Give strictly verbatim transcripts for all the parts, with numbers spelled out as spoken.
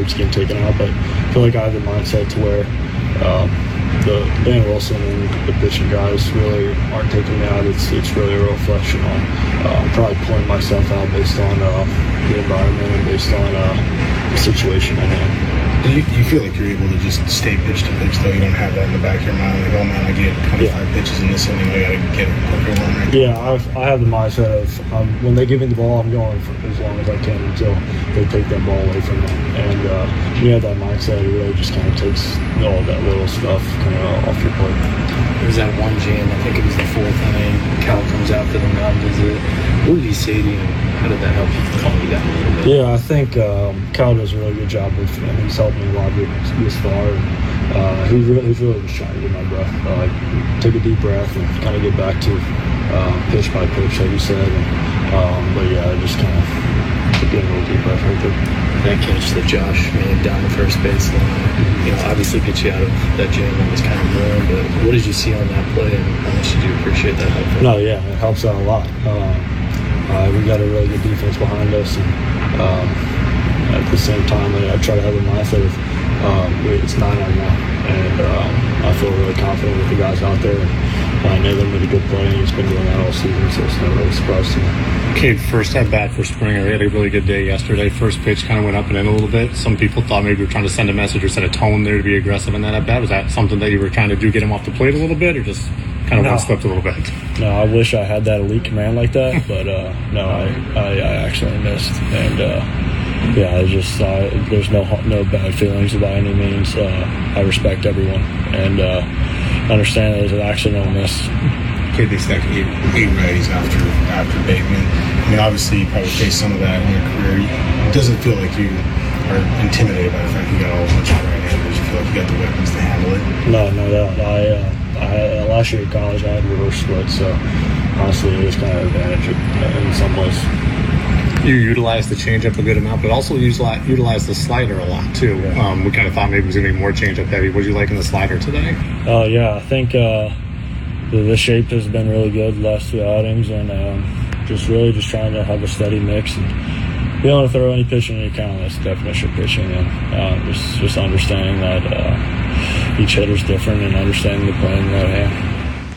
keeps getting taken out. But I feel like I have the mindset to where um, the Dan Wilson and the pitching guys really aren't taking me out. It's it's really a reflection on uh, probably pulling myself out based on uh, the environment and based on uh, the situation I'm in. Do you, you feel like you're able to just stay pitch to pitch, though? You don't have that in the back of your mind, like, oh man, I get twenty-five yeah. pitches in this inning, I gotta get a quicker one right Yeah, I've, I have the mindset of um, when they give me the ball, I'm going for as long as I can until they take that ball away from me. And uh, when you have that mindset, it really just kind of takes all that little stuff kind of off your plate. There's that one jam, I think it was the fourth inning, Cal comes out for the mound visit. What did he say to you? How did that help you calm you down a little bit? Yeah, I think um, Cal does a really good job with him. He's helped me a lot this far. And, uh, he really, he's really just trying to get my breath, uh, like take a deep breath and kind of get back to uh, pitch by pitch, like you said. And, um, but yeah, I just kind of getting a little deep breath right there. That catch that Josh made down the first base line, you know, obviously gets you out of that jam that was kind of ruined. But what did you see on that play, and how much did you appreciate that help? No, yeah, it helps out a lot. Um, Uh, we got a really good defense behind us, and um, at the same time, I, I try to have a mindset of um, it's nine on one, and um, I feel really confident with the guys out there. And I know them with a good play, and he's been doing that all season, so it's not really a surprise to me. Cade, first at bat for Springer. He had a really good day yesterday. First pitch kind of went up and in a little bit. Some people thought maybe we were trying to send a message or set a tone there to be aggressive in that at bat. Was that something that you were trying to do, get him off the plate a little bit, or just kind of no. one slipped a little bit? No, I wish I had that elite command like that, but uh, no, I, I, I actually missed. And uh, yeah, I just uh, there's no no bad feelings by any means. Uh, I respect everyone and uh, understand that it was an accidental miss. Kid, they stacked eight, eight righties after after Bateman. I mean, obviously, you probably faced some of that in your career. It doesn't feel like you are intimidated by the fact you got all a bunch of right-handers. You feel like you got the weapons to handle it. No, no doubt. I, uh, I last year at college, I had reverse split, so honestly, it was kind of an advantage in some ways. You utilize the changeup a good amount, but also utilize, utilize the slider a lot too. Yeah. Um, we kind of thought maybe it was going to be more changeup heavy. What did you like in the slider today? Oh uh, yeah, I think uh, the, the shape has been really good the last two outings, and um, just really just trying to have a steady mix and be able to throw any pitch in any count. That's the definition of pitching, and uh, just just understanding that uh, each hitter's different and understanding the play in the right hand.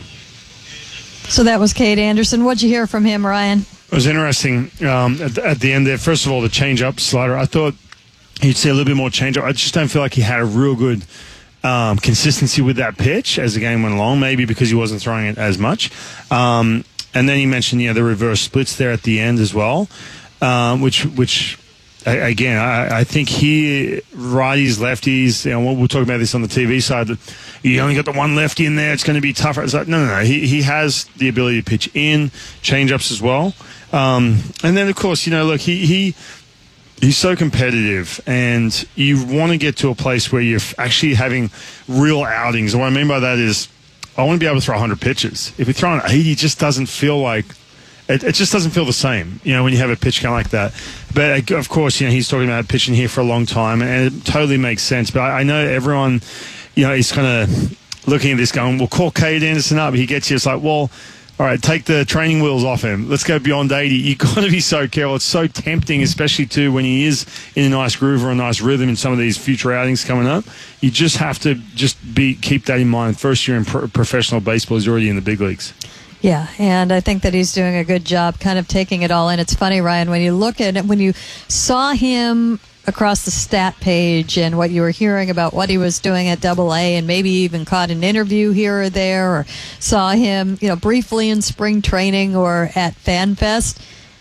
So that was Cade Anderson. What'd you hear from him, Ryan? It was interesting um, at, the, at the end there. First of all, the change-up slider. I thought you'd see a little bit more change-up. I just don't feel like he had a real good um, consistency with that pitch as the game went along, maybe because he wasn't throwing it as much. Um, and then he mentioned, you know, the reverse splits there at the end as well, um, which, which again, I, I think he, righties, lefties, you know, we'll talk about this on the T V side, that you only got the one lefty in there, it's going to be tougher. It's like, no, no, no. He, he has the ability to pitch in, change-ups as well. Um, and then, of course, you know, look, he, he he's so competitive, and you want to get to a place where you're actually having real outings. And what I mean by that is I want to be able to throw one hundred pitches. If you're throwing eighty, it just doesn't feel like it, it just doesn't feel the same, you know, when you have a pitch kind of like that. But, of course, you know, he's talking about pitching here for a long time, and it totally makes sense. But I, I know everyone, you know, is kind of looking at this going, well, call Cade Anderson up. He gets here. It's like, well, all right, take the training wheels off him. Let's go beyond eighty. You've got to be so careful. It's so tempting, especially, too, when he is in a nice groove or a nice rhythm in some of these future outings coming up. You just have to just be keep that in mind. First year in pro- professional baseball, he's already in the big leagues. Yeah, and I think that he's doing a good job kind of taking it all in. It's funny, Ryan, when you look at it, when you saw him across the stat page and what you were hearing about what he was doing at Double A, and maybe even caught an interview here or there, or saw him, you know, briefly in spring training or at FanFest,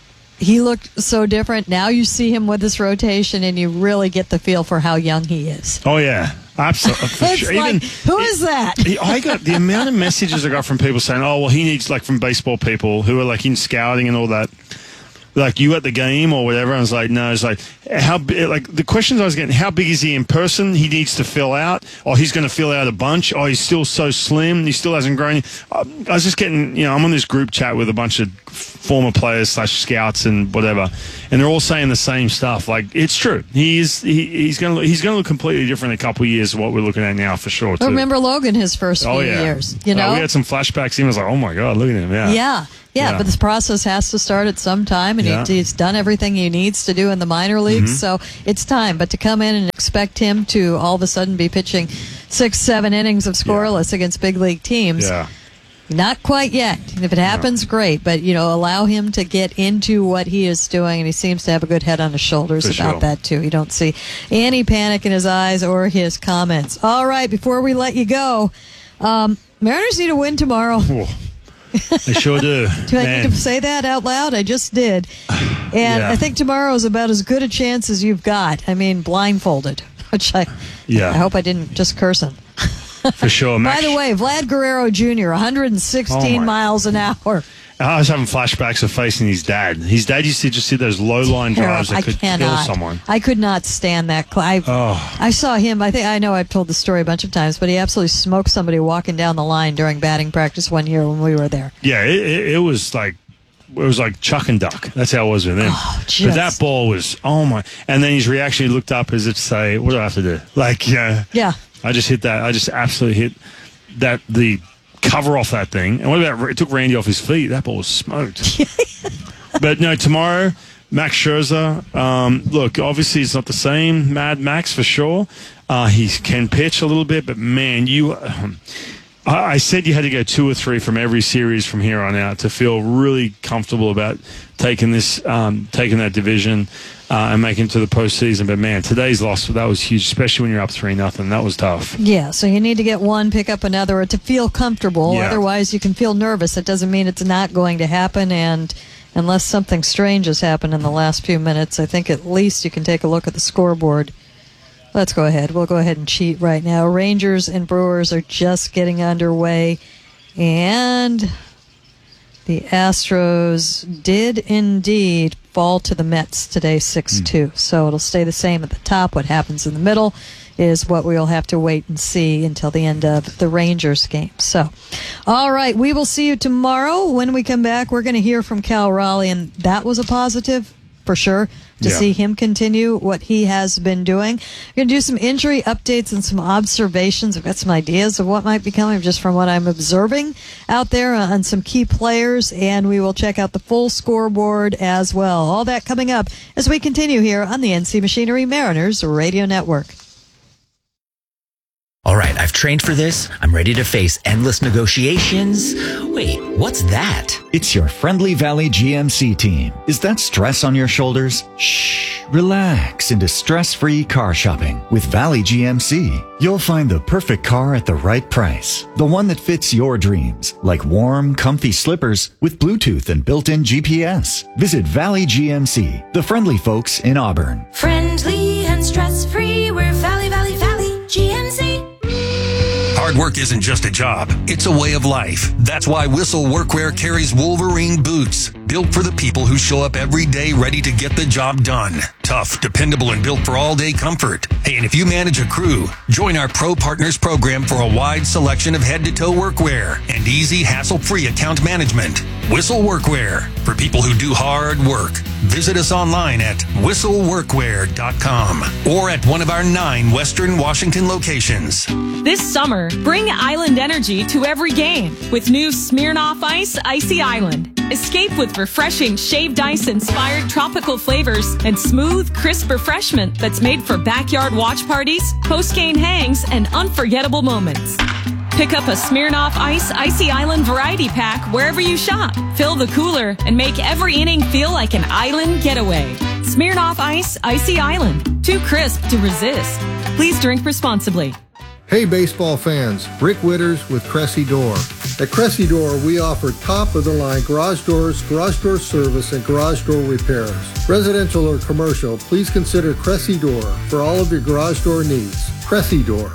he looked so different. Now you see him with this rotation, and you really get the feel for how young he is. Oh, yeah. Absolutely. It's sure. like, Even, who is that? I got the amount of messages I got from people saying, oh, well, he needs, like, from baseball people who are, like, in scouting and all that. Like, you at the game or whatever. I was like, no. It's like, how, like, the questions I was getting, how big is he in person? He needs to fill out. Or he's going to fill out a bunch. Oh, he's still so slim. He still hasn't grown. I was just getting, you know, I'm on this group chat with a bunch of former players slash scouts and whatever. And they're all saying the same stuff. Like, it's true. He is, he, he's going to he's going to look completely different in a couple of years than what we're looking at now, for sure, too. Remember Logan, his first few oh, yeah. years, you know? Uh, we had some flashbacks. He was like, oh, my God, look at him. Yeah. Yeah. Yeah, Yeah. but this process has to start at some time, and Yeah. he, he's done everything he needs to do in the minor leagues. Mm-hmm. So it's time. But to come in and expect him to all of a sudden be pitching six, seven innings of scoreless against big league teams, Yeah. not quite yet. If it happens, great. But, you know, allow him to get into what he is doing, and he seems to have a good head on his shoulders For about sure. that, too. You don't see any panic in his eyes or his comments. All right, before we let you go, um, Mariners need a win tomorrow. Whoa. They sure do. Do I Man. need to say that out loud? I just did. And Yeah. I think tomorrow is about as good a chance as you've got. I mean, blindfolded, which I, Yeah. I hope I didn't just curse him. For sure. By Max- the way, Vlad Guerrero Junior, one hundred sixteen Oh, my- miles an hour. I was having flashbacks of facing his dad. His dad used to just see those low line drives that I could cannot. kill someone. I could not stand that. cl- I, Oh. I saw him. I think I know I've told the story a bunch of times, but he absolutely smoked somebody walking down the line during batting practice one year when we were there. Yeah, it, it, it was like it was like chuck and duck. That's how it was with him. Oh, but just- that ball was oh my! And then his reaction, he looked up as if to say, "What do I have to do?" Like, yeah, Yeah. I just hit that. I just absolutely hit that the cover off that thing. And what about it took Randy off his feet? That ball was smoked. But no, tomorrow, Max Scherzer. Um, look, obviously it's not the same Mad Max for sure. Uh, he can pitch a little bit, but man, you. Um, I I said you had to go two or three from every series from here on out to feel really comfortable about taking this, um, taking that division, uh, and making it to the postseason. But man, today's loss, that was huge, especially when you're up three nothing. That was tough. Yeah, so you need to get one, pick up another, or to feel comfortable. Yeah. Otherwise, you can feel nervous. It doesn't mean it's not going to happen. And unless something strange has happened in the last few minutes, I think at least you can take a look at the scoreboard. Let's go ahead. We'll go ahead and cheat right now. Rangers and Brewers are just getting underway. And the Astros did indeed fall to the Mets today six two. So it'll stay the same at the top. What happens in the middle is what we'll have to wait and see until the end of the Rangers game. So, all right, we will see you tomorrow. When we come back, we're going to hear from Cal Raleigh, and that was a positive for sure to Yeah. see him continue what he has been doing. We're going to do some injury updates and some observations. I've got some ideas of what might be coming just from what I'm observing out there on some key players, and we will check out the full scoreboard as well. All that coming up as we continue here on the N C Machinery Mariners Radio Network. All right, I've trained for this. I'm ready to face endless negotiations. Wait, what's that? It's your Friendly Valley G M C team. Is that stress on your shoulders? Shh, relax into stress-free car shopping with Valley G M C. You'll find the perfect car at the right price. The one that fits your dreams, like warm, comfy slippers with Bluetooth and built-in G P S. Visit Valley G M C, the friendly folks in Auburn. Friendly and stress-free, we're Valley, Valley, Valley, G M C. Hard work isn't just a job, it's a way of life. That's why Whistle Workwear carries Wolverine boots, built for the people who show up every day ready to get the job done. Tough, dependable, and built for all-day comfort. Hey, and if you manage a crew, join our Pro Partners program for a wide selection of head-to-toe workwear and easy, hassle-free account management. Whistle Workwear, for people who do hard work. Visit us online at whistle workwear dot com or at one of our nine Western Washington locations. This summer, bring Island energy to every game with new Smirnoff Ice Icy Island. Escape with refreshing shaved ice-inspired tropical flavors and smooth, crisp refreshment that's made for backyard watch parties, post-game hangs, and unforgettable moments. Pick up a Smirnoff Ice Icy Island variety pack wherever you shop. Fill the cooler and make every inning feel like an island getaway. Smirnoff Ice Icy Island. Too crisp to resist. Please drink responsibly. Hey baseball fans, Rick Witters with Cressy Door. At Cressy Door, we offer top-of-the-line garage doors, garage door service, and garage door repairs. Residential or commercial, please consider Cressy Door for all of your garage door needs. Cressy Door.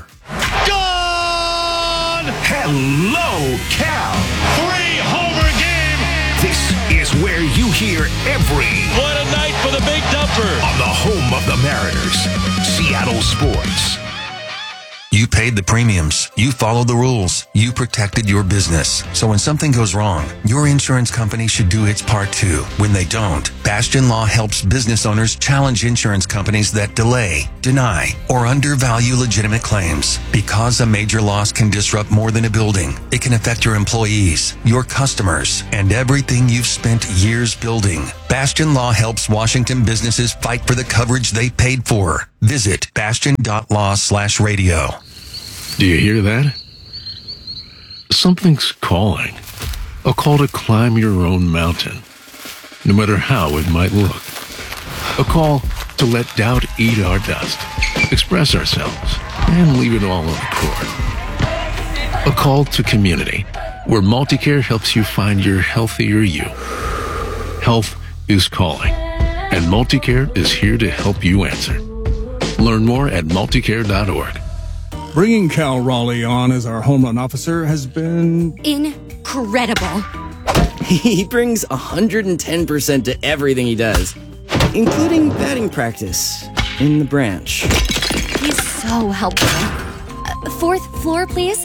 Gone! Hello, Cal. Three-homer game. This is where you hear every... What a night for the Big Dumper. On the home of the Mariners, Seattle Sports. You paid the premiums. You followed the rules. You protected your business. So when something goes wrong, your insurance company should do its part too. When they don't, Bastion Law helps business owners challenge insurance companies that delay, deny, or undervalue legitimate claims. Because a major loss can disrupt more than a building, it can affect your employees, your customers, and everything you've spent years building. Bastion Law helps Washington businesses fight for the coverage they paid for. Visit bastion.law slash radio. Do you hear that? Something's calling. A call to climb your own mountain, no matter how it might look. A call to let doubt eat our dust, express ourselves, and leave it all on the court. A call to community, where Multicare helps you find your healthier you. Health is calling, and Multicare is here to help you answer. Learn more at multicare dot org. Bringing Cal Raleigh on as our home run officer has been incredible. He brings one hundred ten percent to everything he does, including batting practice in the branch. He's so helpful. Uh, fourth floor, please.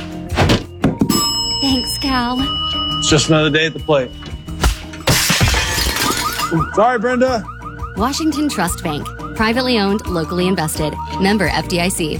Thanks, Cal. It's just another day at the plate. Sorry, Brenda. Washington Trust Bank. Privately owned, locally invested. Member F D I C.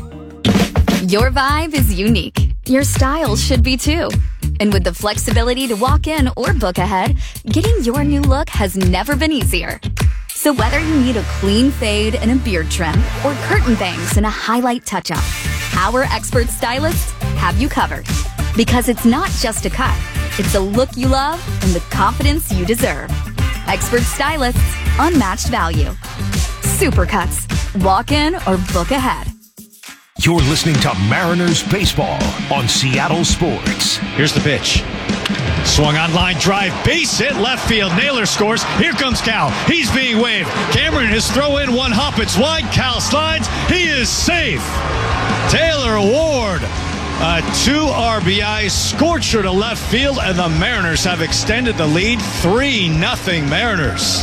Your vibe is unique. Your style should be too. And with the flexibility to walk in or book ahead, getting your new look has never been easier. So whether you need a clean fade and a beard trim or curtain bangs and a highlight touch-up, our expert stylists have you covered. Because it's not just a cut. It's a look you love and the confidence you deserve. Expert stylists, unmatched value. Supercuts. Walk in or book ahead. You're listening to Mariners Baseball on Seattle Sports. Here's the pitch. Swung on line drive, base hit, left field. Naylor scores. Here comes Cal. He's being waved. Cameron, his throw in, one hop. It's wide. Cal slides. He is safe. Taylor Ward, a two R B I scorcher to left field, and the Mariners have extended the lead. three nothing Mariners.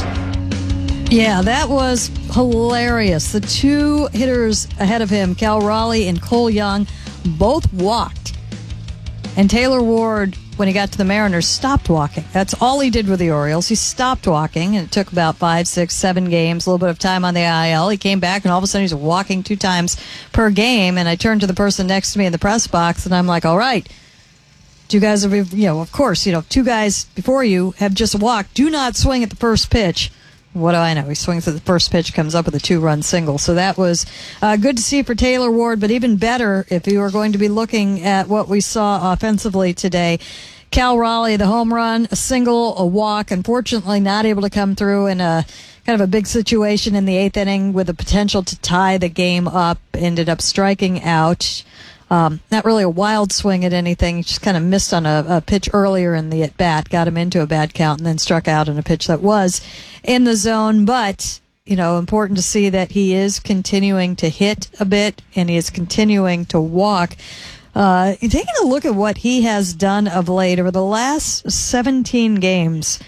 Yeah, that was hilarious. The two hitters ahead of him, Cal Raleigh and Cole Young, both walked. And Taylor Ward, when he got to the Mariners, stopped walking. That's all he did with the Orioles. He stopped walking, and it took about five, six, seven games, a little bit of time on the I L. He came back, and all of a sudden he's walking two times per game. And I turned to the person next to me in the press box, and I'm like, all right, two guys, have, you know, of course, you know, two guys before you have just walked. Do not swing at the first pitch. What do I know? He swings at the first pitch, comes up with a two-run single. So that was uh, good to see for Taylor Ward, but even better if you were going to be looking at what we saw offensively today. Cal Raleigh, the home run, a single, a walk. Unfortunately, not able to come through in a kind of a big situation in the eighth inning with the potential to tie the game up. Ended up striking out. Um, not really a wild swing at anything. He just kind of missed on a, a pitch earlier in the at-bat, got him into a bad count, and then struck out on a pitch that was in the zone. But, you know, important to see that he is continuing to hit a bit, and he is continuing to walk. Uh, taking a look at what he has done of late, over the last seventeen games,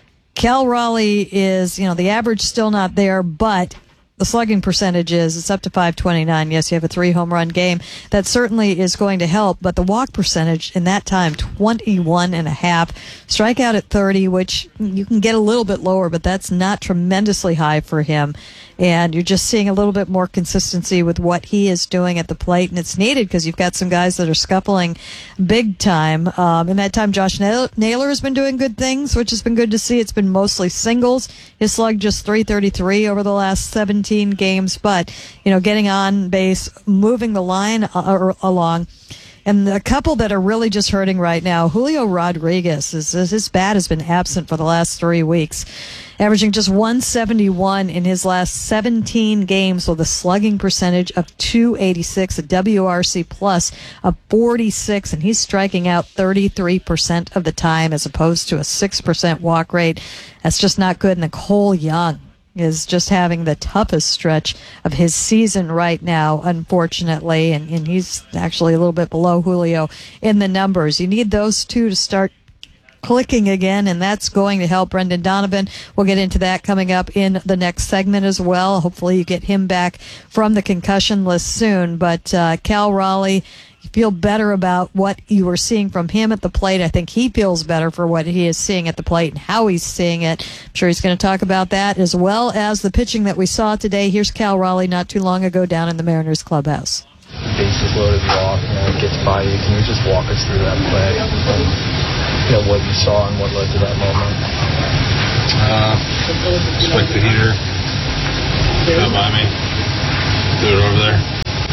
Cal Raleigh is, you know, the average still not there, but the slugging percentage is, it's up to five twenty-nine. Yes, you have a three home run game. That certainly is going to help, but the walk percentage in that time, twenty-one and a half. Strikeout at thirty, which you can get a little bit lower, but that's not tremendously high for him. And you're just seeing a little bit more consistency with what he is doing at the plate, and it's needed because you've got some guys that are scuffling big time. Um, in that time, Josh Naylor has been doing good things, which has been good to see. It's been mostly singles. His slug just three thirty-three over the last seventeen games, but, you know, getting on base, moving the line uh, along. And a couple that are really just hurting right now, Julio Rodriguez, is, his bat has been absent for the last three weeks, averaging just one seventy-one in his last seventeen games with a slugging percentage of two eighty-six, a W R C plus of forty-six, and he's striking out thirty-three percent of the time as opposed to a six percent walk rate. That's just not good. And Cole Young is just having the toughest stretch of his season right now, unfortunately, and, and he's actually a little bit below Julio in the numbers. You need those two to start clicking again, and that's going to help Brendan Donovan. We'll get into that coming up in the next segment as well. Hopefully you get him back from the concussion list soon. But uh, Cal Raleigh, you feel better about what you were seeing from him at the plate. I think he feels better for what he is seeing at the plate and how he's seeing it. I'm sure he's going to talk about that, as well as the pitching that we saw today. Here's Cal Raleigh not too long ago down in the Mariners clubhouse. Bases loaded walk, you know, it gets by you. Can you just walk us through that play? And, you know, what you saw and what led to that moment? Uh, spike the heater, go by me, do it over there.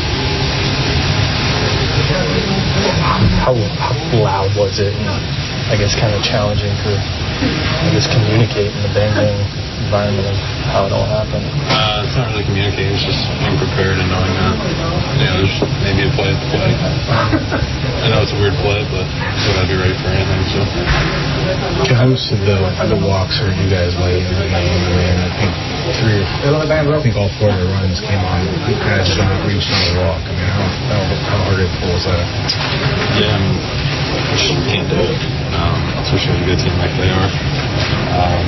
How, how loud was it? And I guess kind of challenging to, I guess, communicate in the bang-bang environment of how it all happened. Uh, it's not really communicating, it's just being prepared and knowing that, you know, there's maybe a play at the play. I know it's a weird play, but still gotta be ready for anything, so. How much did the, the walks hurt you guys late in the game? I mean, I think three, I think all four of the runs came on. You guys did not reach on the walk. I mean, how, how, how hard it was that? Yeah, I mean, you just can't do it, um, especially with a good team like they are. Um,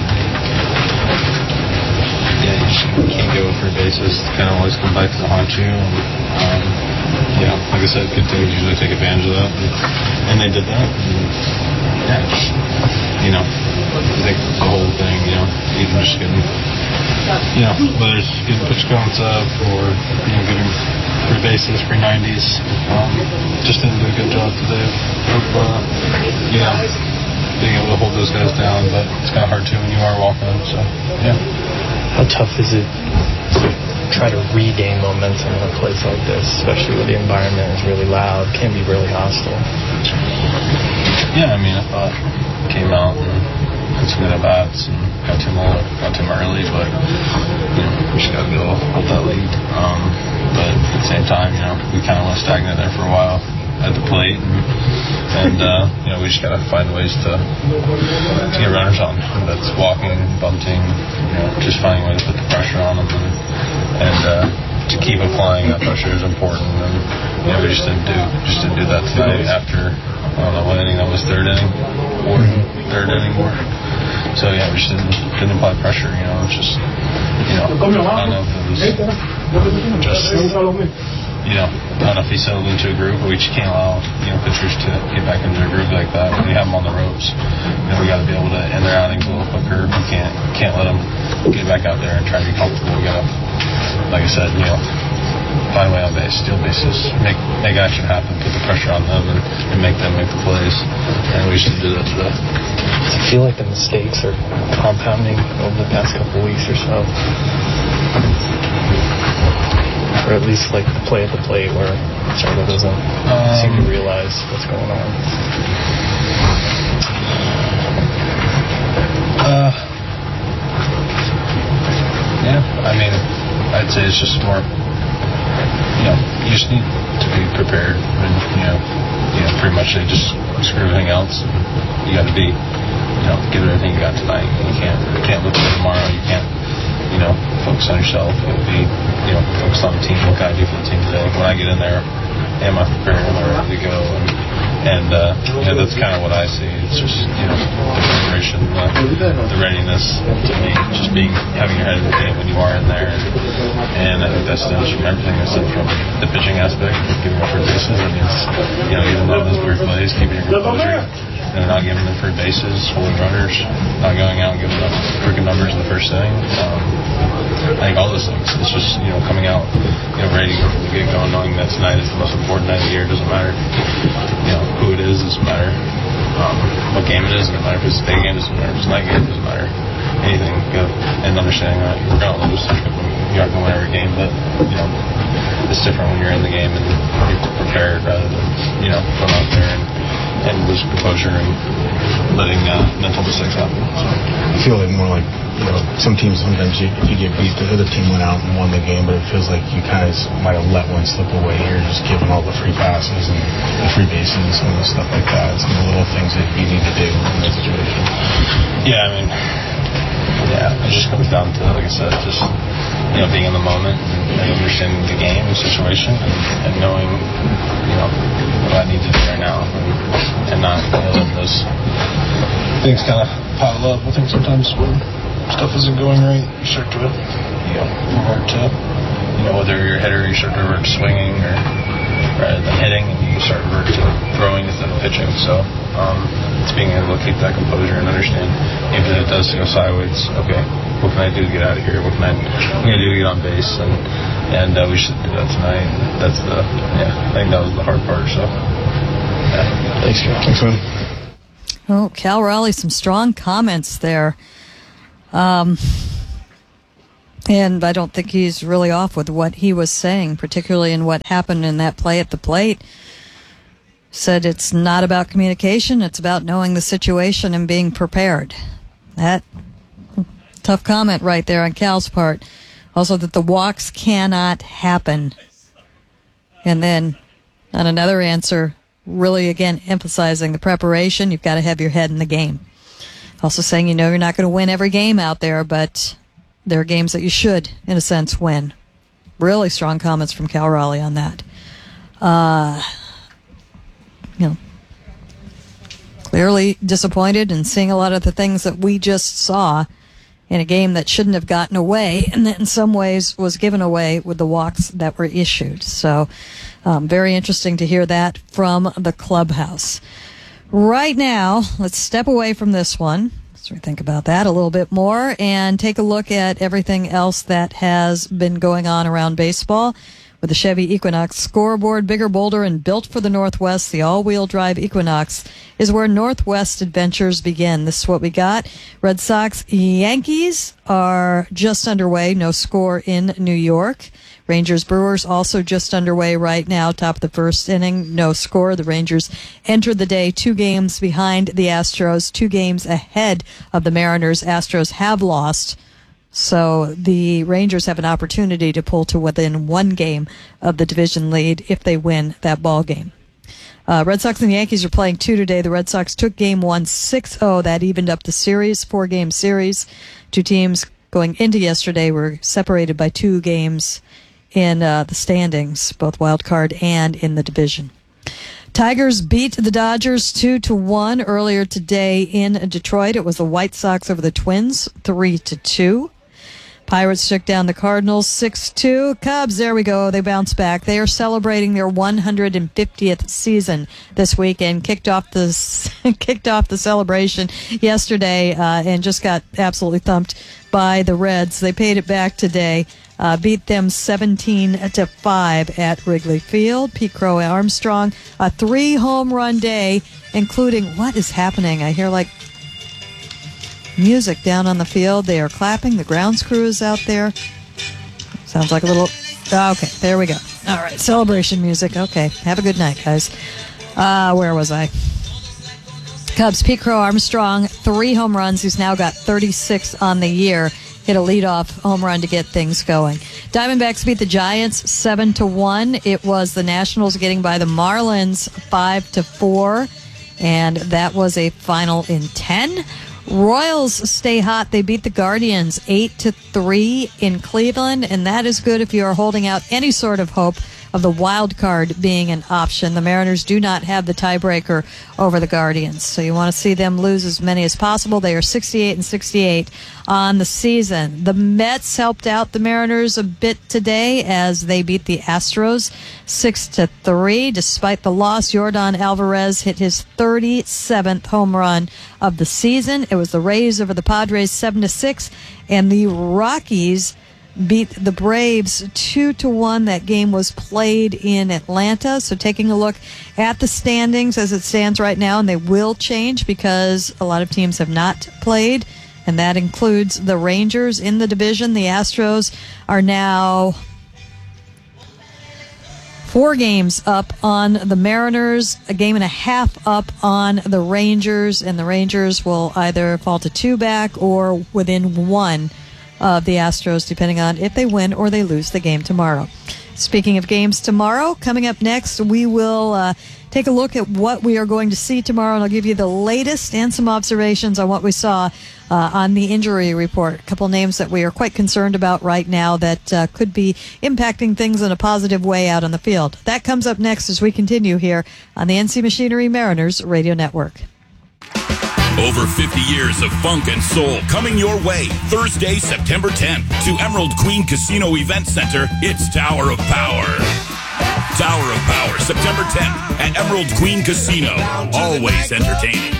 Yeah, you just can't go for bases. It kind of always come back to haunt you. And, um, you know, like I said, good teams usually take advantage of that. And, and they did that. And, yeah, just, you know, I think the whole thing, you know, even just getting, you know, whether it's getting pitch counts up or, you know, getting free bases, free nineties, um, just didn't do a good job today of, uh, you know, being able to hold those guys down. But it's kind of hard too when you are walking them, so, yeah. How tough is it to try to regain momentum in a place like this, especially where the environment is really loud, can be really hostile? Yeah, I mean, I thought came out and had some good at-bats and got to him, got to him early, but, you know, we just got to go hold that lead. Um, but at the same time, you know, we kind of went stagnant there for a while at the plate, and, and uh, you know, we just got to find ways to to get runners on. That's walking, bunting, you know, just finding a way to put the pressure on them, and, and uh, to keep applying that pressure is important. And you know, we just didn't do just didn't do that tonight. After I don't know what inning that was, third inning, fourth, third inning, fourth. So yeah, we just didn't didn't apply pressure. You know, it's just you know, I don't know if it was just. You know, I don't know if he settled into a groove, but we just can't allow, you know, pitchers to get back into a groove like that. When we have them on the ropes, you know, we got to be able to end their outings a little quicker. We can't can't let them get back out there and try to be comfortable. We got to, like I said, you know, find a way on base, steal bases, make make action happen, put the pressure on them, and, and make them make the plays. And we just didn't do that today. Does it feel like the mistakes are compounding over the past couple weeks or so? Or at least like the play at the plate where Sargo doesn't um, seem to realize what's going on. Uh, yeah, I mean, I'd say it's just more, you know, you just need to be prepared and, you know, you know, pretty much they just screw everything else. You got to be, you know, give it everything you got tonight. You can't, you can't look for tomorrow. You can't, you know, focus on yourself. You know, be, you know, focus on the team. What can I do for the team today? When I get in there, am I prepared? Am I ready to go? And, and uh, you know, that's kind of what I see. It's just, you know, the preparation, the, the readiness to me, just being, having your head in the game when you are in there. And, and I think that stems from everything that's stems from the pitching aspect, giving up free bases. I mean, it's, you know, even though those weird plays, keeping your composure. You know, not giving them free bases, holding runners, not going out and giving up freaking numbers in the first inning. Um, I think all those things. It's just, you know, coming out, you know, ready to go from the get-go, knowing that tonight is the most important night of the year. It doesn't matter, you know, who it is. It doesn't matter um, what game it is. It doesn't matter if it's a day game. It doesn't matter if it's a night game. It doesn't matter anything. Go and understanding that you're going to lose. You aren't going to win every game, but, you know, it's different when you're in the game and you're prepared rather than, you know, going out there and and lose composure and letting uh, mental mistakes happen. So. I feel like more like, you know, some teams, sometimes you, if you get beat, the other team went out and won the game, but it feels like you guys might have let one slip away here, just giving all the free passes and the free bases and some of the stuff like that. Some of the little things that you need to do in that situation. Yeah, I mean, yeah, it just comes down to, like I said, just, you know, being in the moment and understanding the game, the situation, and, and knowing, you know, what I need to do right now, and, and not, you know, letting those things kind of pile up. I think sometimes when stuff isn't going right, you start to, you know, revert to, you know, whether you're a hitter, you start to revert to swinging, or rather than hitting, and you start to revert to throwing instead of pitching. So um, it's being able to keep that composure and understand, even if it does go sideways, okay, what can I do to get out of here? What can I, what can I do to get on base? And and uh, we should do that tonight. That's the, yeah, I think that was the hard part. So, yeah. Thanks, Cal. Thanks, man. Oh, Cal Raleigh, some strong comments there. Um, and I don't think he's really off with what he was saying, particularly in what happened in that play at the plate. Said it's not about communication, it's about knowing the situation and being prepared. That tough comment right there on Cal's part. Also that the walks cannot happen. And then on another answer, really again emphasizing the preparation, you've got to have your head in the game. Also saying, you know, you're not going to win every game out there, but there are games that you should, in a sense, win. Really strong comments from Cal Raleigh on that. Uh, you know, clearly disappointed and seeing a lot of the things that we just saw in a game that shouldn't have gotten away, and that in some ways was given away with the walks that were issued. So, um, very interesting to hear that from the clubhouse. Right now, let's step away from this one. Let's think about that a little bit more and take a look at everything else that has been going on around baseball. With the Chevy Equinox scoreboard, bigger, bolder, and built for the Northwest, the all-wheel drive Equinox is where Northwest adventures begin. This is what we got. Red Sox Yankees are just underway. No score in New York. Rangers Brewers also just underway right now. Top of the first inning, no score. The Rangers entered the day two games behind the Astros, two games ahead of the Mariners. Astros have lost. So the Rangers have an opportunity to pull to within one game of the division lead if they win that ball game. Uh, Red Sox and the Yankees are playing two today. The Red Sox took game one six oh. That evened up the series, four-game series. Two teams going into yesterday were separated by two games in uh, the standings, both wild card and in the division. Tigers beat the Dodgers two to one earlier today in Detroit. It was the White Sox over the Twins, three to two. Pirates took down the Cardinals six two. Cubs, there we go. They bounced back. They are celebrating their one hundred fiftieth season this weekend. Kicked off the kicked off the celebration yesterday uh, and just got absolutely thumped by the Reds. They paid it back today. Uh, beat them seventeen to five at Wrigley Field. Pete Crow Armstrong, a three home run day, including what is happening? I hear like music down on the field. They are clapping. The grounds crew is out there. Sounds like a little... Okay, there we go. All right, celebration music. Okay, have a good night, guys. Uh, where was I? Cubs, Pete Crow Armstrong, three home runs. He's now got thirty-six on the year. Hit a leadoff home run to get things going. Diamondbacks beat the Giants seven to one. It was the Nationals getting by the Marlins five to four, and that was a final in ten. Royals stay hot. They beat the Guardians eight to three in Cleveland, and that is good if you are holding out any sort of hope of the wild card being an option. The Mariners do not have the tiebreaker over the Guardians, so you want to see them lose as many as possible. They are sixty-eight and sixty-eight on the season. The Mets helped out the Mariners a bit today as they beat the Astros six to three. Despite the loss, Yordan Alvarez hit his thirty-seventh home run of the season. It was the Rays over the Padres seven to six, and the Rockies beat the Braves two to one. That game was played in Atlanta. So taking a look at the standings as it stands right now, and they will change because a lot of teams have not played, and that includes the Rangers in the division. The Astros are now four games up on the Mariners, a game and a half up on the Rangers, and the Rangers will either fall to two back or within one of the Astros, depending on if they win or they lose the game tomorrow. Speaking of games tomorrow, coming up next, we will uh, take a look at what we are going to see tomorrow, and I'll give you the latest and some observations on what we saw uh, on the injury report. A couple names that we are quite concerned about right now that uh, could be impacting things in a positive way out on the field. That comes up next as we continue here on the N C Machinery Mariners Radio Network. Over fifty years of funk and soul coming your way. Thursday, September tenth, to Emerald Queen Casino Event Center. It's Tower of Power. Tower of Power, September tenth at Emerald Queen Casino. Always entertaining.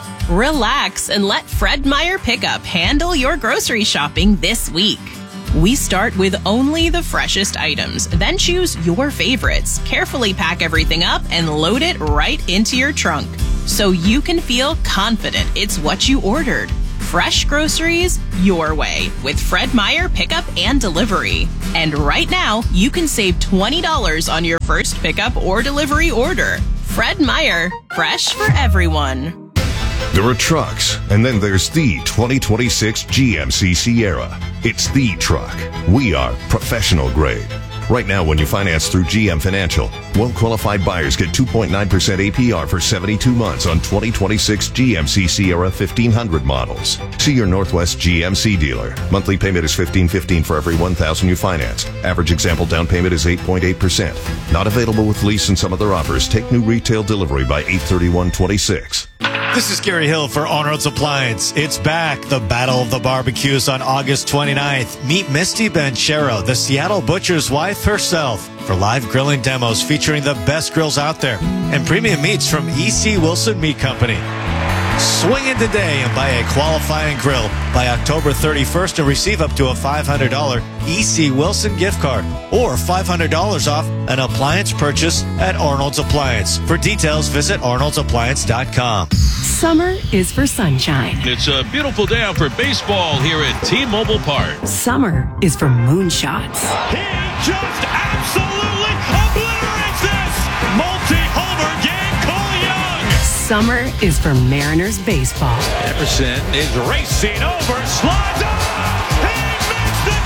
Relax and let Fred Meyer Pickup handle your grocery shopping this week. We start with only the freshest items, then choose your favorites. Carefully pack everything up and load it right into your trunk, so you can feel confident it's what you ordered. Fresh groceries your way with Fred Meyer Pickup and Delivery. And right now, you can save twenty dollars on your first pickup or delivery order. Fred Meyer, fresh for everyone. There are trucks, and then there's the twenty twenty-six G M C Sierra. It's the truck. We are professional grade. Right now, when you finance through G M Financial, well-qualified buyers get two point nine percent A P R for seventy-two months on twenty twenty-six G M C Sierra fifteen hundred models. See your Northwest G M C dealer. Monthly payment is fifteen fifteen for every one thousand you finance. Average example down payment is eight point eight percent. Not available with lease and some other offers. Take new retail delivery by eight thirty-one twenty-six. This is Gary Hill for Arnold's Appliance. It's back, the Battle of the Barbecues on August twenty-ninth. Meet Misty Banchero, the Seattle butcher's wife herself, for live grilling demos featuring the best grills out there and premium meats from E C Wilson Meat Company. Swing in today and buy a qualifying grill by October thirty-first and receive up to a five hundred dollars E C Wilson gift card or five hundred dollars off an appliance purchase at Arnold's Appliance. For details, visit arnolds appliance dot com. Summer is for sunshine. It's a beautiful day out for baseball here at T-Mobile Park. Summer is for moonshots. He just absolutely obliterates this! Multi-homer game, Cole Young! Summer is for Mariners baseball. Emerson is racing over, slides up! He makes the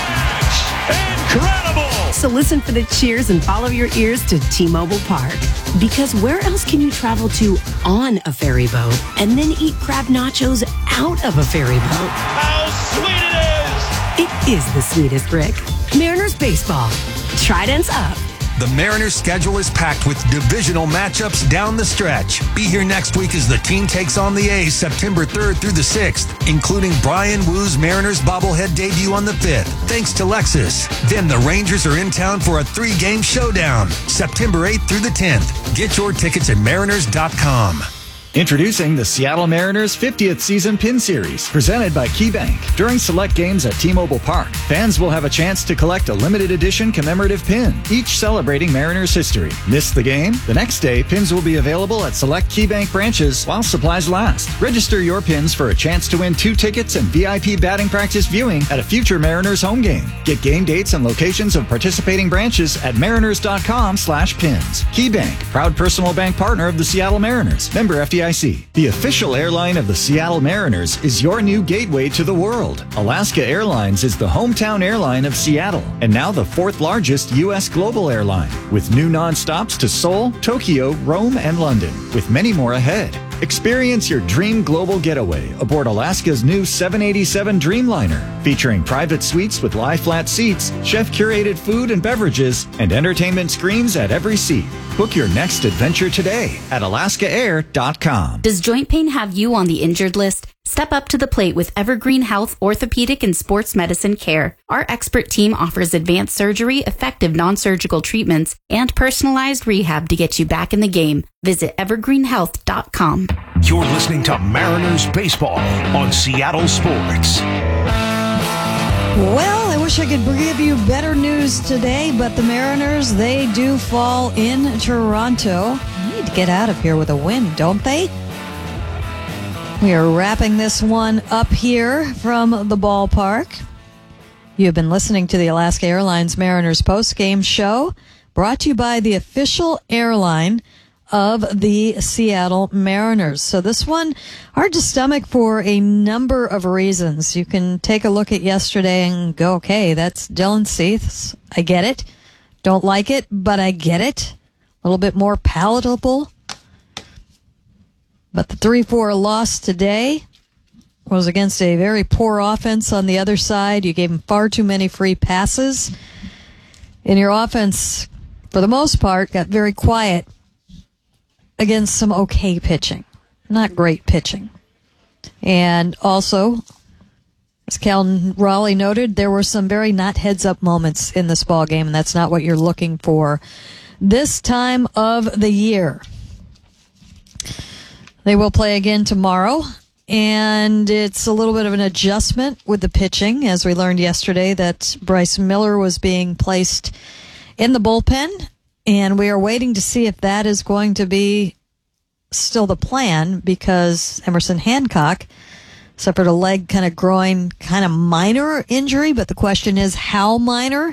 catch! Incredible! So listen for the cheers and follow your ears to T-Mobile Park. Because where else can you travel to on a ferry boat and then eat crab nachos out of a ferry boat? How sweet it is! It is the sweetest, Rick. Mariners baseball. Tridents up. The Mariners' schedule is packed with divisional matchups down the stretch. Be here next week as the team takes on the A's September third through the sixth, including Brian Woo's Mariners bobblehead debut on the fifth, thanks to Lexus. Then the Rangers are in town for a three-game showdown, September eighth through the tenth. Get your tickets at mariners dot com. Introducing the Seattle Mariners fiftieth Season Pin Series, presented by KeyBank. During select games at T-Mobile Park, fans will have a chance to collect a limited edition commemorative pin, each celebrating Mariners history. Miss the game? The next day, pins will be available at select KeyBank branches while supplies last. Register your pins for a chance to win two tickets and V I P batting practice viewing at a future Mariners home game. Get game dates and locations of participating branches at mariners dot com slash pins. KeyBank, proud personal bank partner of the Seattle Mariners. Member F D I C. The official airline of the Seattle Mariners is your new gateway to the world. Alaska Airlines is the hometown airline of Seattle and now the fourth largest U S global airline, with new nonstops to Seoul, Tokyo, Rome, and London, with many more ahead. Experience your dream global getaway aboard Alaska's new seven eighty-seven Dreamliner, featuring private suites with lie-flat seats, chef-curated food and beverages, and entertainment screens at every seat. Book your next adventure today at alaska air dot com. Does joint pain have you on the injured list? Step up to the plate with Evergreen Health Orthopedic and Sports Medicine Care. Our expert team offers advanced surgery, effective non-surgical treatments, and personalized rehab to get you back in the game. Visit evergreen health dot com. You're listening to Mariners Baseball on Seattle Sports. Well, I wish I could give you better news today, but the Mariners, they do fall in Toronto. They need to get out of here with a win, don't they? We are wrapping this one up here from the ballpark. You've been listening to the Alaska Airlines Mariners post-game show, brought to you by the official airline of the Seattle Mariners. So this one, hard to stomach for a number of reasons. You can take a look at yesterday and go, okay, that's Dylan Cease. I get it. Don't like it, but I get it. A little bit more palatable. But the three four loss today was against a very poor offense on the other side. You gave them far too many free passes. And your offense, for the most part, got very quiet against some okay pitching. Not great pitching. And also, as Cal Raleigh noted, there were some very not heads-up moments in this ball game, and that's not what you're looking for this time of the year. They will play again tomorrow, and it's a little bit of an adjustment with the pitching, as we learned yesterday that Bryce Miller was being placed in the bullpen, and we are waiting to see if that is going to be still the plan, because Emerson Hancock suffered a leg kind of groin, kind of minor injury, but the question is how minor?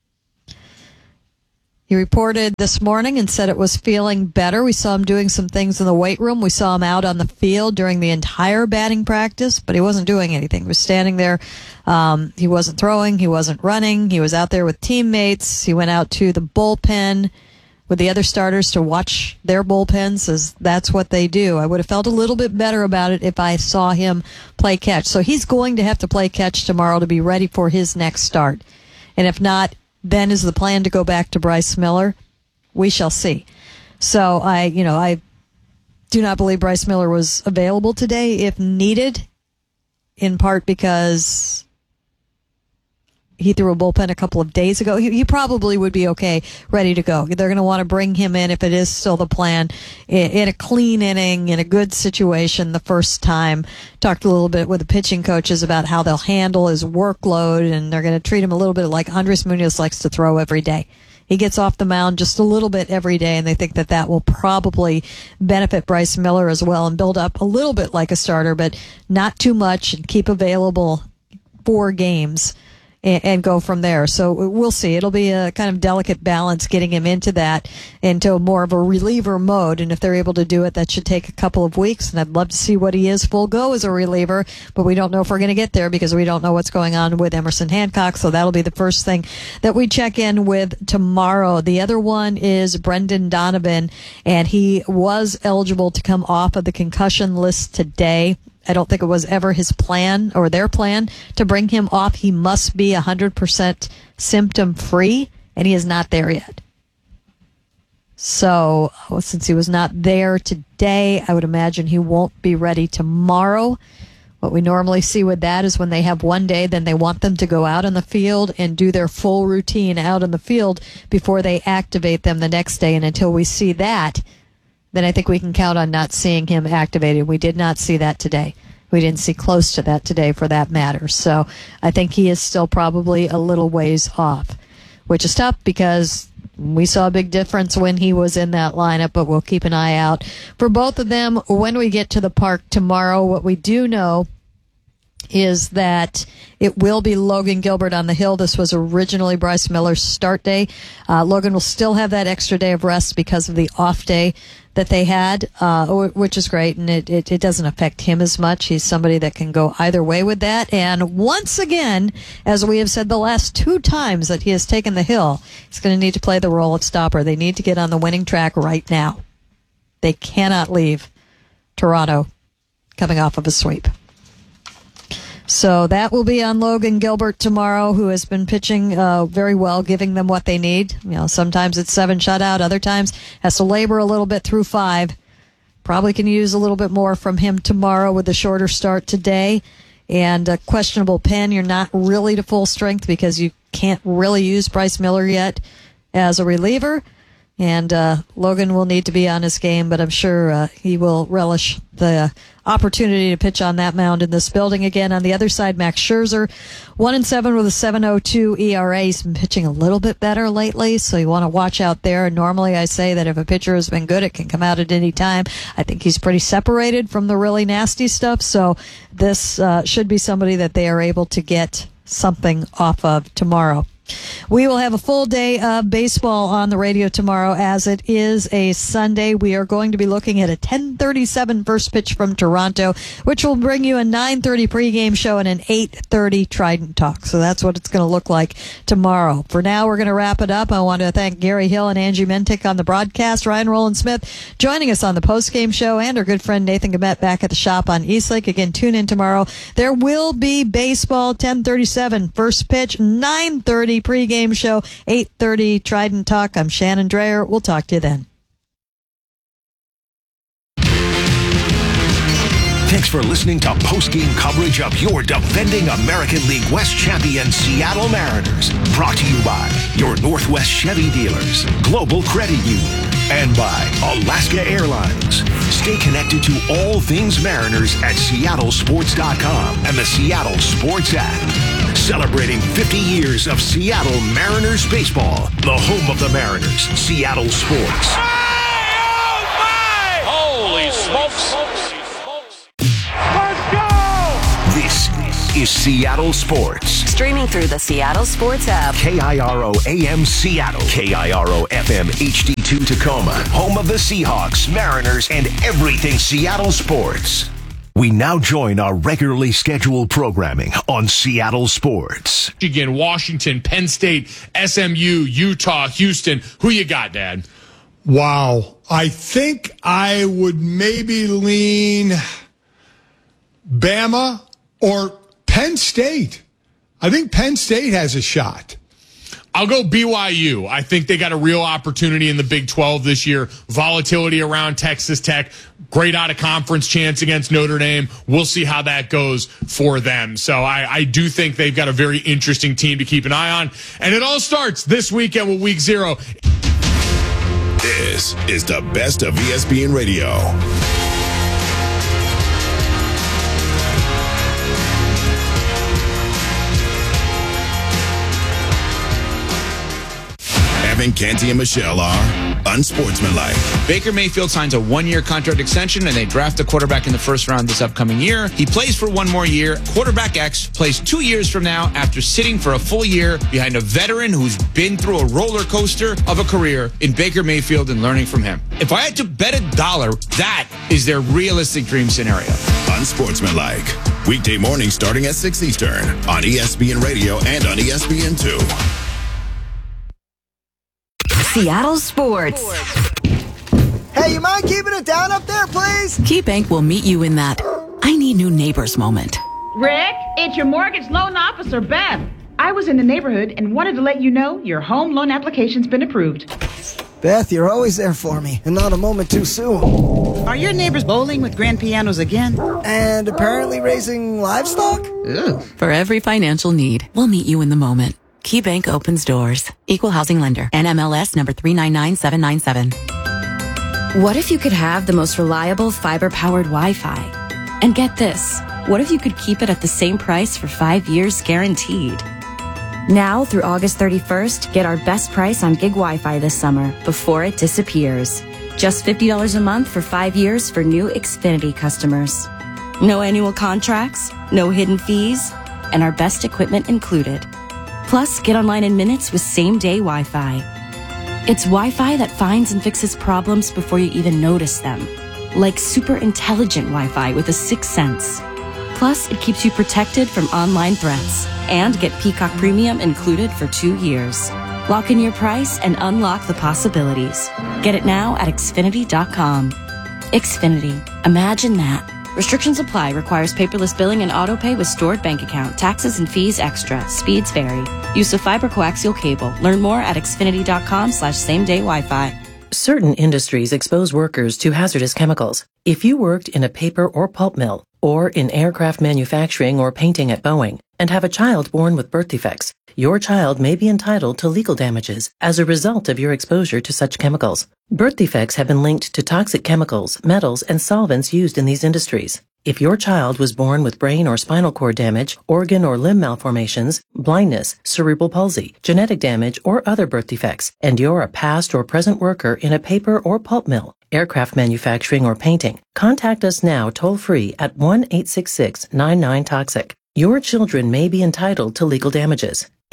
He reported this morning and said it was feeling better. We saw him doing some things in the weight room. We saw him out on the field during the entire batting practice, but he wasn't doing anything. He was standing there. Um, he wasn't throwing. He wasn't running. He was out there with teammates. He went out to the bullpen with the other starters to watch their bullpens, as that's what they do. I would have felt a little bit better about it if I saw him play catch. So he's going to have to play catch tomorrow to be ready for his next start. And if not, then is the plan to go back to Bryce Miller? We shall see. So I, you know, I do not believe Bryce Miller was available today if needed, in part because he threw a bullpen a couple of days ago. He, he probably would be okay, ready to go. They're going to want to bring him in, if it is still the plan, in, in a clean inning, in a good situation the first time. Talked a little bit with the pitching coaches about how they'll handle his workload, and they're going to treat him a little bit like Andres Munoz likes to throw every day. He gets off the mound just a little bit every day, and they think that that will probably benefit Bryce Miller as well and build up a little bit like a starter, but not too much, and keep available four games and go from there. So we'll see. It'll be a kind of delicate balance getting him into that, into more of a reliever mode. And if they're able to do it, that should take a couple of weeks. And I'd love to see what he is full go as a reliever, but we don't know if we're going to get there because we don't know what's going on with Emerson Hancock. So that'll be the first thing that we check in with tomorrow. The other one is Brendan Donovan, and he was eligible to come off of the concussion list today. I don't think it was ever his plan or their plan to bring him off. He must be one hundred percent symptom free, and he is not there yet. So well, since he was not there today, I would imagine he won't be ready tomorrow. What we normally see with that is when they have one day, then they want them to go out on the field and do their full routine out on the field before they activate them the next day. And until we see that, then I think we can count on not seeing him activated. We did not see that today. We didn't see close to that today, for that matter. So I think he is still probably a little ways off, which is tough because we saw a big difference when he was in that lineup, but we'll keep an eye out for both of them when we get to the park tomorrow. What we do know is that it will be Logan Gilbert on the hill. This was originally Bryce Miller's start day. Uh, Logan will still have that extra day of rest because of the off day that they had, uh, which is great, and it, it, it doesn't affect him as much. He's somebody that can go either way with that. And once again, as we have said the last two times that he has taken the hill, he's going to need to play the role of stopper. They need to get on the winning track right now. They cannot leave Toronto coming off of a sweep. So that will be on Logan Gilbert tomorrow, who has been pitching uh, very well, giving them what they need. You know, sometimes it's seven shutout, other times has to labor a little bit through five. Probably can use a little bit more from him tomorrow with the shorter start today. And a questionable pen, you're not really to full strength because you can't really use Bryce Miller yet as a reliever. And uh, Logan will need to be on his game, but I'm sure uh, he will relish the opportunity to pitch on that mound in this building again. On the other side, Max Scherzer, one and seven with a seven oh two E R A. He's been pitching a little bit better lately, so you want to watch out there. And normally I say that if a pitcher has been good, it can come out at any time. I think he's pretty separated from the really nasty stuff, so this uh, should be somebody that they are able to get something off of tomorrow. We will have a full day of baseball on the radio tomorrow as it is a Sunday. We are going to be looking at a ten thirty-seven first pitch from Toronto, which will bring you a nine thirty pregame show and an eight thirty Trident Talk. So that's what it's going to look like tomorrow. For now, we're going to wrap it up. I want to thank Gary Hill and Angie Mentick on the broadcast, Ryan Roland Smith joining us on the postgame show, and our good friend Nathan Gamet back at the shop on Eastlake. Again, tune in tomorrow. There will be baseball, ten thirty-seven first pitch, nine thirty pregame show, eight thirty Trident Talk. I'm Shannon Dreyer. We'll talk to you then. Thanks for listening to post-game coverage of your defending American League West champion Seattle Mariners. Brought to you by your Northwest Chevy dealers, Global Credit Union, and by Alaska Airlines. Stay connected to all things Mariners at seattle sports dot com and the Seattle Sports app. Celebrating fifty years of Seattle Mariners baseball, the home of the Mariners, Seattle Sports. Holy smokes! This is Seattle Sports. Streaming through the Seattle Sports app. K I R O A M Seattle. K I R O F M H D two Tacoma. Home of the Seahawks, Mariners, and everything Seattle sports. We now join our regularly scheduled programming on Seattle Sports. Michigan, Washington, Penn State, S M U, Utah, Houston. Who you got, Dad? Wow. I think I would maybe lean Bama or Penn State. I think Penn State has a shot. I'll go B Y U. I think they got a real opportunity in the Big twelve this year. Volatility around Texas Tech. Great out-of-conference chance against Notre Dame. We'll see how that goes for them. So I, I do think they've got a very interesting team to keep an eye on. And it all starts this weekend with Week Zero. This is the best of E S P N Radio. Evan, Canty, and Michelle are unsportsmanlike. Baker Mayfield signs a one-year contract extension, and they draft a quarterback in the first round this upcoming year. He plays for one more year. Quarterback X plays two years from now after sitting for a full year behind a veteran who's been through a roller coaster of a career in Baker Mayfield and learning from him. If I had to bet a dollar, that is their realistic dream scenario. Unsportsmanlike. Weekday mornings starting at six Eastern on E S P N Radio and on E S P N two. Seattle Sports. Hey, you mind keeping it down up there, please? KeyBank will meet you in that I need new neighbors moment. Rick, it's your mortgage loan officer, Beth. I was in the neighborhood and wanted to let you know your home loan application's been approved. Beth, you're always there for me, and not a moment too soon. Are your neighbors bowling with grand pianos again? And apparently raising livestock? Ew. For every financial need, we'll meet you in the moment. KeyBank opens doors. Equal housing lender. N M L S number three nine nine seven nine seven. What if you could have the most reliable fiber-powered Wi-Fi? And get this, what if you could keep it at the same price for five years guaranteed? Now through August thirty-first, get our best price on gig Wi-Fi this summer before it disappears. Just fifty dollars a month for five years for new Xfinity customers. No annual contracts, no hidden fees, and our best equipment included. Plus, get online in minutes with same-day Wi-Fi. It's Wi-Fi that finds and fixes problems before you even notice them. Like super intelligent Wi-Fi with a sixth sense. Plus, it keeps you protected from online threats. And get Peacock Premium included for two years. Lock in your price and unlock the possibilities. Get it now at Xfinity dot com. Xfinity. Imagine that. Restrictions apply. Requires paperless billing and auto pay with stored bank account. Taxes and fees extra. Speeds vary. Use of fiber coaxial cable. Learn more at Xfinity dot com slash same day Wi-Fi. Certain industries expose workers to hazardous chemicals. If you worked in a paper or pulp mill, or in aircraft manufacturing or painting at Boeing, and have a child born with birth defects, your child may be entitled to legal damages as a result of your exposure to such chemicals. Birth defects have been linked to toxic chemicals, metals, and solvents used in these industries. If your child was born with brain or spinal cord damage, organ or limb malformations, blindness, cerebral palsy, genetic damage, or other birth defects, and you're a past or present worker in a paper or pulp mill, aircraft manufacturing, or painting, contact us now toll-free at one eight six six nine nine toxic. Your children may be entitled to legal damages.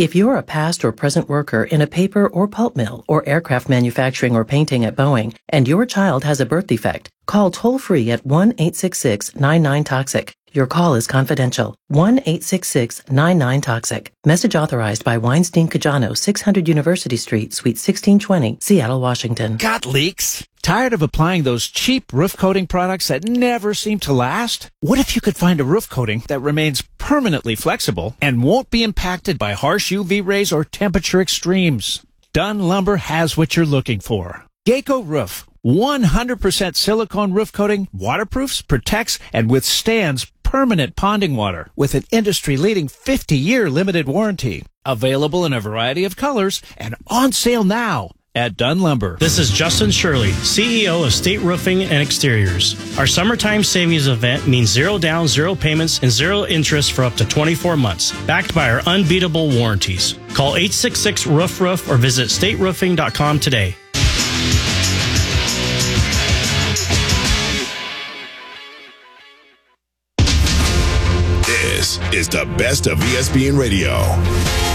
If you're a past or present worker in a paper or pulp mill or aircraft manufacturing or painting at Boeing and your child has a birth defect, call toll-free at one eight six six nine nine toxic. Your call is confidential. one eight six six nine nine toxic. Message authorized by Weinstein Cajano, six hundred University Street, Suite sixteen twenty, Seattle, Washington. Got leaks? Tired of applying those cheap roof coating products that never seem to last? What if you could find a roof coating that remains permanently flexible and won't be impacted by harsh U V rays or temperature extremes? Dunn Lumber has what you're looking for. Geico Roof. one hundred percent silicone roof coating, waterproofs, protects, and withstands permanent ponding water with an industry-leading fifty-year limited warranty. Available in a variety of colors and on sale now at Dunn Lumber. This is Justin Shirley, C E O of State Roofing and Exteriors. Our summertime savings event means zero down, zero payments, and zero interest for up to twenty-four months, backed by our unbeatable warranties. Call eight six six, roof roof or visit state roofing dot com today. This is the best of E S P N Radio.